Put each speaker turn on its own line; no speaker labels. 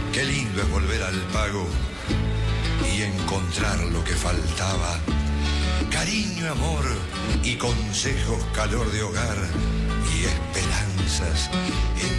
Qué lindo es volver al pago y encontrar lo que faltaba. Cariño, amor y consejos, calor de hogar y esperanzas